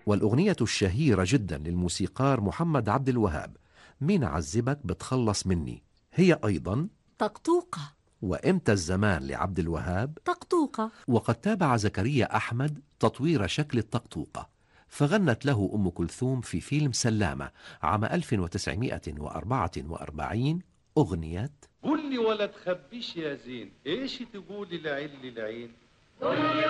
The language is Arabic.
والأغنية الشهيرة جدا للموسيقار محمد عبد الوهاب، مين عذبك بتخلص مني، هي أيضا طقطوقة. وإمتى الزمان لعبد الوهاب. طقطوقة. وقد تابع زكريا أحمد تطوير شكل الطقطوقة، فغنت له أم كلثوم في فيلم سلامة عام 1944 أغنية قول لي ولا تخبيش يا زين، ايش تقولي لعين للعين؟